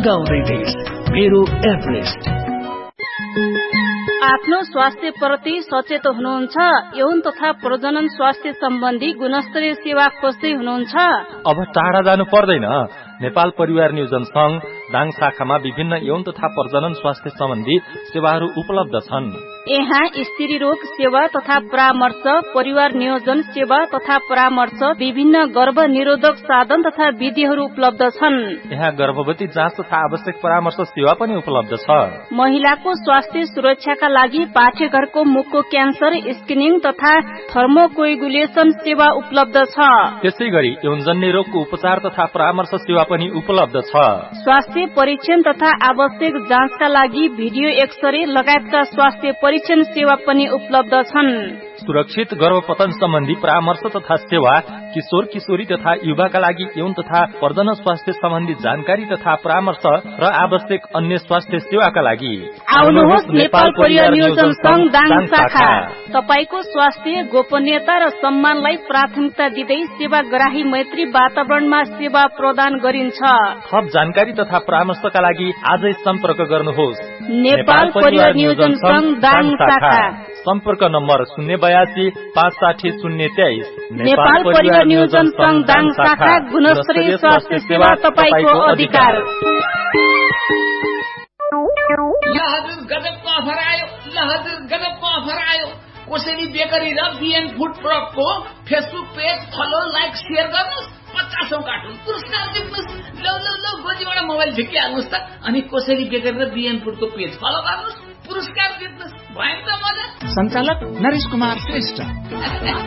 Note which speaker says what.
Speaker 1: गाउँदै देश मेरो एभरेस्ट।
Speaker 2: आफ्नो स्वास्थ्य प्रति सचेत हुनुहुन्छ? यौन तथा प्रजनन स्वास्थ्य सम्बन्धी गुणस्तरीय सेवा खोज्दै हुनुहुन्छ?
Speaker 3: अब टाढा जानु पर्दैन। नेपाल परिवार नियोजन संघ दाङ शाखामा विभिन्न यौन तथा प्रजनन स्वास्थ्य सम्बन्धी सेवाहरू उपलब्ध छन्।
Speaker 2: यहाँ स्त्री रोग सेवा तथा परामर्श, परिवार नियोजन सेवा तथा परामर्श, विभिन्न गर्भ निरोधक साधन तथा विधिहरू उपलब्ध छन्।
Speaker 3: यहाँ गर्भवती जाँच तथा आवश्यक परामर्श सेवा पनि उपलब्ध छ।
Speaker 2: महिलाको स्वास्थ्य सुरक्षाका लागि पाठेघरको मुखको क्यान्सर स्क्रिनिङ तथा थर्मोकोएगुलेसन सेवा उपलब्ध छ।
Speaker 3: त्यसै गरी यौनजन्य रोगको उपचार तथा परामर्श सेवा पनि उपलब्ध छ।
Speaker 2: स्वास्थ्य परीक्षण तथा आवश्यक जाँचका लागि भिडियो एक्सरे लगायतका स्वास्थ्य परीक्षण सेवा पनि उपलब्ध छन्।
Speaker 3: सुरक्षित गर्भपतन सम्बन्धी परामर्श तथा सेवा, किशोर किशोरी तथा युवाका लागि यौन तथा प्रजनन स्वास्थ्य सम्बन्धी जानकारी तथा परामर्श र आवश्यक अन्य स्वास्थ्य सेवाका लागि
Speaker 2: आउनुहोस् नेपाल परिवार नियोजन संघ दाङ शाखा। तपाईको स्वास्थ्य, गोपनीयता र सम्मानलाई प्राथमिकता दिँदै सेवाग्राही मैत्री वातावरणमा सेवा प्रदान गरिन्छ।
Speaker 3: थप जानकारी तथा परामर्शका लागि आजै सम्पर्क गर्नुहोस्।
Speaker 2: नेपाल परिवार नियोजन संघ दाङ शाखा।
Speaker 3: सम्पर्क नम्बर 082 560 023।
Speaker 2: नेपाल परिवार नियोजन संघ दाङ शाखा। गुणस्तरीय स्वास्थ्य सेवा तपाईको अधिकार।
Speaker 4: ल हजुर गजबको अफर आयो, ल हजुर गजबको अफर आयो। कोसेली बेकरी र बिएन food प्रोडक्टको Facebook page follow, like, share गर्नुहोस्। 50औं कार्टुन पुरस्कार जित्नुहोस्। ल ल ल गोजीबाट मोबाइल झिकिहाल्नुहोस् त। अनि कोसेली बेकरी र बिएन फुडको पेज फलो गर्नुहोस्, पुरस्कार जित्नुहोस्। भयो त मजा।
Speaker 1: सञ्चालक नरेश कुमार श्रेष्ठ।